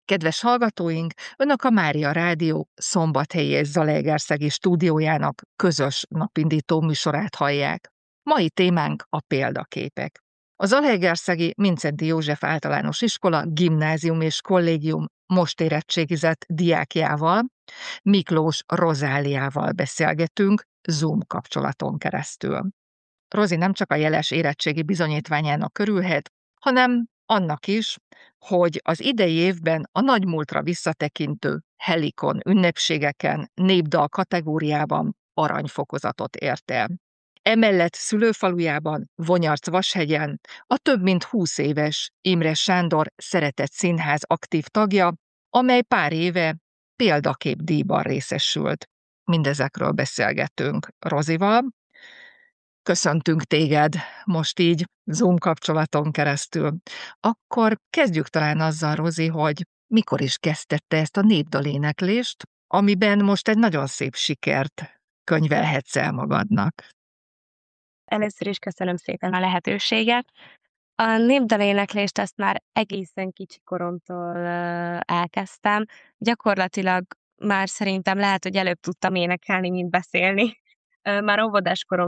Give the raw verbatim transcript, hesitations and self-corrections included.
Kedves hallgatóink, Önök a Mária Rádió szombathelyi és zalaegerszegi stúdiójának közös napindító műsorát hallják. Mai témánk a példaképek. A zalaegerszegi Mindszenty József Általános Iskola, Gimnázium és Kollégium most érettségizett diákjával, Miklós Rozáliával beszélgetünk Zoom kapcsolaton keresztül. Rozi nem csak a jeles érettségi bizonyítványának örülhet, hanem annak is, hogy az idei évben a nagymúltra visszatekintő Helikon ünnepségeken népdal kategóriában aranyfokozatot ért el. Emellett szülőfalujában, Vonyarc-Vashegyen a több mint húsz éves Imre Sándor Szeretett Színház aktív tagja, amely pár éve példaképdíjban részesült. Mindezekről beszélgetünk Rozival. Köszöntünk téged most így Zoom kapcsolaton keresztül. Akkor kezdjük talán azzal, Rozi, hogy mikor is kezdtette ezt a népdaléneklést, amiben most egy nagyon szép sikert könyvelhetsz el magadnak. Először is köszönöm szépen a lehetőséget. A népdaléneklést azt már egészen kicsi koromtól ö, elkezdtem. Gyakorlatilag már szerintem lehet, hogy előbb tudtam énekelni, mint beszélni. Ö, Már óvodás koromtól